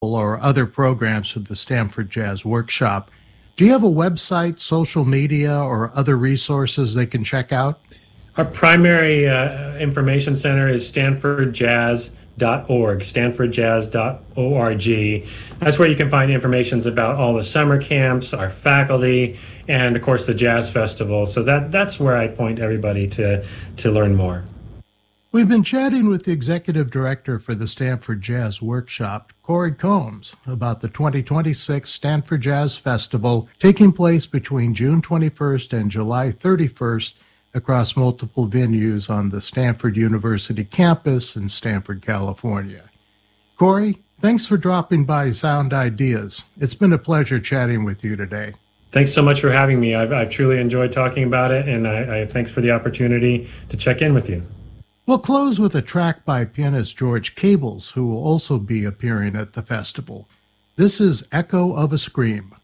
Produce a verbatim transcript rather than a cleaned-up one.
or other programs for the Stanford Jazz Workshop, do you have a website, social media, or other resources they can check out? Our primary uh, information center is stanford jazz dot org, stanford jazz dot org. That's where you can find information about all the summer camps, our faculty, and of course the Jazz Festival. So that, that's where I point everybody to, to learn more. We've been chatting with the executive director for the Stanford Jazz Workshop, Corey Combs, about the twenty twenty-six Stanford Jazz Festival taking place between June twenty-first and July thirty-first across multiple venues on the Stanford University campus in Stanford, California. Corey, thanks for dropping by Sound Ideas. It's been a pleasure chatting with you today. Thanks so much for having me. I've, I've truly enjoyed talking about it, and I, I thanks for the opportunity to check in with you. We'll close with a track by pianist George Cables, who will also be appearing at the festival. This is Echo of a Scream.